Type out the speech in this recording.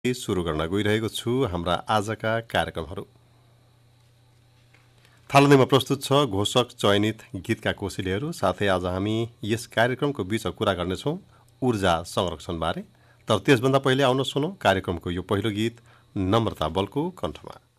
सुरु गर्न गइरहेको छु हाम्रा आजका कार्यक्रमहरू। थालनीमा प्रस्तुत छ घोषक चयनित गीतका कोसिलीहरू। साथै आज हामी यस कार्यक्रमको बीचमा कुरा गर्नेछौँ ऊर्जा संरक्षणबारे। तर त्यसभन्दा पहिले आउन सुनौँ कार्यक्रमको यो पहिलो गीत नम्रता बलको कण्ठमा।